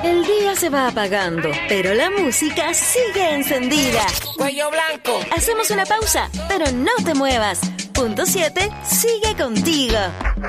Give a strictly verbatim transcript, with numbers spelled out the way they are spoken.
El día se va apagando, pero la música sigue encendida. Cuello blanco. Hacemos una pausa, pero no te muevas. Punto siete sigue contigo.